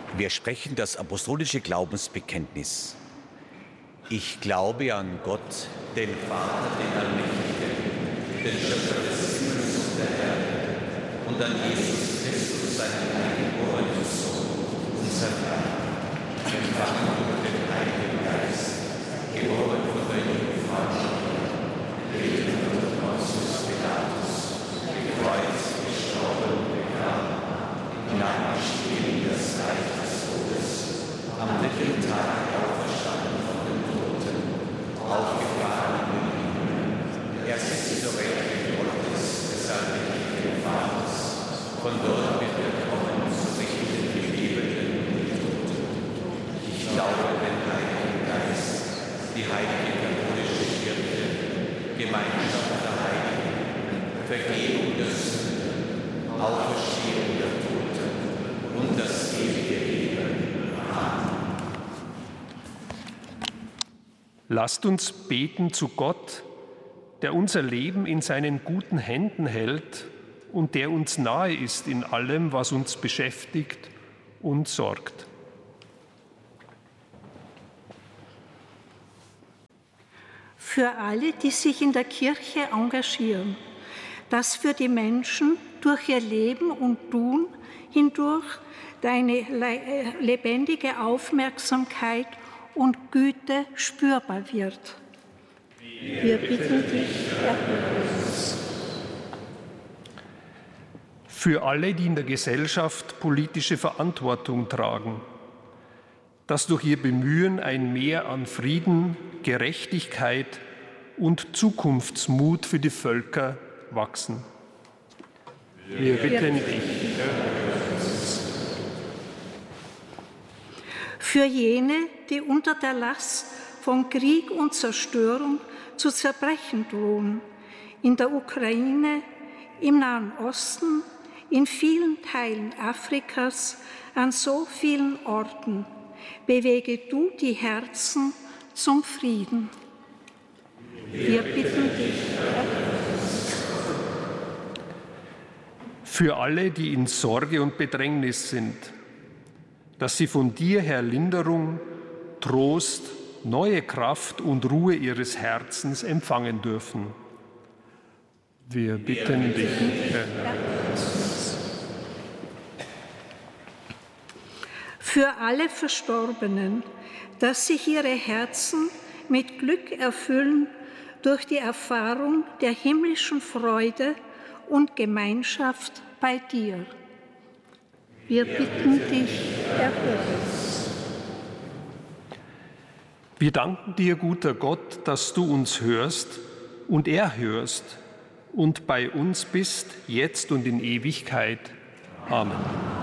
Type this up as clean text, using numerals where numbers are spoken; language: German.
Wir sprechen das apostolische Glaubensbekenntnis. Ich glaube an Gott, den Vater, den Allmächtigen, den Schöpfer des Himmels und der Erde, und an Jesus Christus, seinen eingeborenen Sohn, unser Herr, empfangen durch den Heiligen Geist, geboren von der Jungfrau Maria, gelitten unter Pontius Pilatus, gekreuzigt, gestorben und begraben, hinabgestiegen in das Reich des Todes, am dritten Tag auferstanden von den Toten, aufgefahren in den Himmel. Er sitzt zur Rechten Gottes, des allmächtigen Vaters. Von dort wird er kommen, zu richten die Lebenden und die Toten. Ich glaube an den Heiligen Geist, die heilige katholische Kirche, Gemeinschaft der Heiligen, Vergebung der Sünden, Auferstehung der Toten und das ewige Leben. Amen. Lasst uns beten zu Gott, der unser Leben in seinen guten Händen hält und der uns nahe ist in allem, was uns beschäftigt und sorgt. Für alle, die sich in der Kirche engagieren, dass für die Menschen durch ihr Leben und Tun hindurch deine lebendige Aufmerksamkeit und Güte spürbar wird. Wir bitten dich, erhöre uns. Für alle, die in der Gesellschaft politische Verantwortung tragen, dass durch ihr Bemühen ein Mehr an Frieden, Gerechtigkeit und Zukunftsmut für die Völker wachsen. Wir bitten dich, erhöre uns. Für jene, die unter der Last von Krieg und Zerstörung zu zerbrechen drohen, in der Ukraine, im Nahen Osten, in vielen Teilen Afrikas, an so vielen Orten, bewege du die Herzen zum Frieden. Wir bitten dich, erhöre uns. Für alle, die in Sorge und Bedrängnis sind, dass sie von dir, Herr, Linderung, Trost, neue Kraft und Ruhe ihres Herzens empfangen dürfen. Wir bitten dich, Herr. Für alle Verstorbenen, dass sich ihre Herzen mit Glück erfüllen durch die Erfahrung der himmlischen Freude und Gemeinschaft bei dir. Wir bitten dich, erhöre uns. Wir danken dir, guter Gott, dass du uns hörst und erhörst und bei uns bist, jetzt und in Ewigkeit. Amen.